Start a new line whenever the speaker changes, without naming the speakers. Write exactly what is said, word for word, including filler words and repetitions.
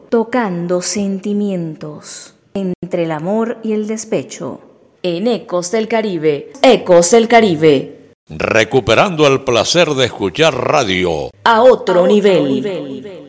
tocando sentimientos entre el amor y el despecho. En Ecos del Caribe, Ecos del Caribe.
Recuperando el placer de escuchar radio
a otro, a otro nivel. nivel.